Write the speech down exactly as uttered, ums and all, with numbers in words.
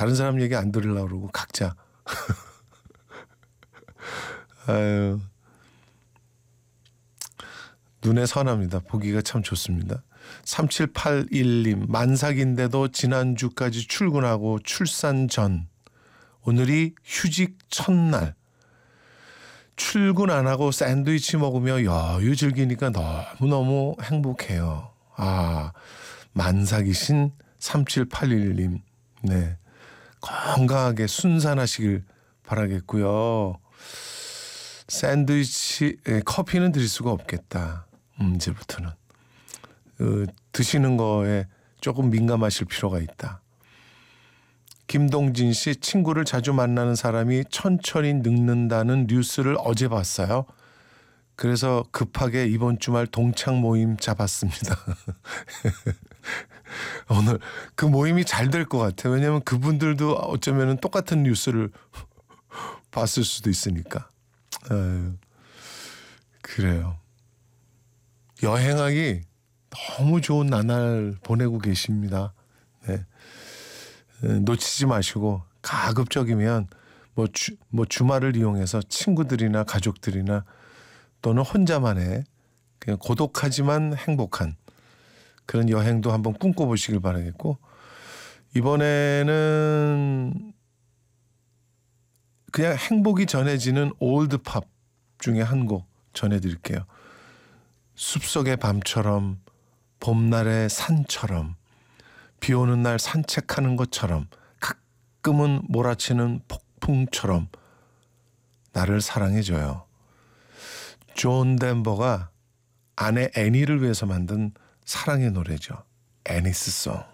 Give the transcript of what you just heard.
다른 사람 얘기 안 들으려고 그러고 각자. 아유, 눈에 선합니다. 보기가 참 좋습니다. 삼칠팔일 님, 만삭인데도 지난주까지 출근하고 출산 전, 오늘이 휴직 첫날. 출근 안 하고 샌드위치 먹으며 여유 즐기니까 너무너무 행복해요. 아, 만삭이신 삼칠팔일 님, 네, 건강하게 순산하시길 바라겠고요. 샌드위치, 예, 커피는 드릴 수가 없겠다. 음, 이제부터는 어, 드시는 거에 조금 민감하실 필요가 있다. 김동진 씨, 친구를 자주 만나는 사람이 천천히 늙는다는 뉴스를 어제 봤어요. 그래서 급하게 이번 주말 동창 모임 잡았습니다. 오늘 그 모임이 잘 될 것 같아요. 왜냐하면 그분들도 어쩌면 똑같은 뉴스를 봤을 수도 있으니까. 아유, 그래요. 여행하기 너무 좋은 나날 보내고 계십니다. 네. 놓치지 마시고 가급적이면 뭐, 주, 뭐 주말을 이용해서 친구들이나 가족들이나 또는 혼자만의 그냥 고독하지만 행복한 그런 여행도 한번 꿈꿔보시길 바라겠고, 이번에는 그냥 행복이 전해지는 올드팝 중에 한 곡 전해드릴게요. 숲속의 밤처럼, 봄날의 산처럼, 비 오는 날 산책하는 것처럼, 가끔은 몰아치는 폭풍처럼 나를 사랑해줘요. 존 덴버가 아내 애니를 위해서 만든 사랑의 노래죠. 애니스 송.